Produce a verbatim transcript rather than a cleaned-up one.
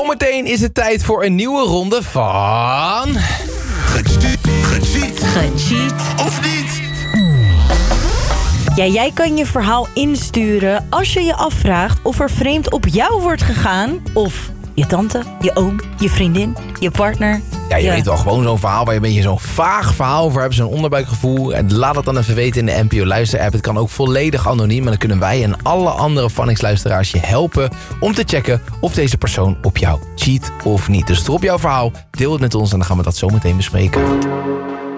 Zometeen is het tijd voor een nieuwe ronde van... Gecheat, gecheat, Gecheat. of niet? Ja, jij kan je verhaal insturen als je je afvraagt of er vreemd op jou wordt gegaan. Of je tante, je oom, je vriendin, je partner. Ja, je Ja. weet wel, gewoon zo'n verhaal waar je een beetje zo'n vaag verhaal over hebt. Zo'n onderbuikgevoel. En laat het dan even weten in de N P O Luister app. Het kan ook volledig anoniem. En dan kunnen wij en alle andere Phonics-luisteraars je helpen om te checken of deze persoon op jou cheat of niet. Dus drop jouw verhaal, deel het met ons en dan gaan we dat zo meteen bespreken.